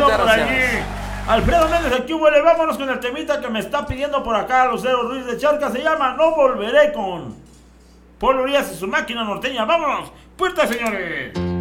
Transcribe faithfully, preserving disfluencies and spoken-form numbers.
viendo Muchas por gracias. allí. Alfredo Méndez, aquí huele. Vámonos con el temita que me está pidiendo por acá Lucero Ruiz de Charca. Se llama No Volveré, con Polo Urias y su máquina norteña. Vámonos. Puerta, señores.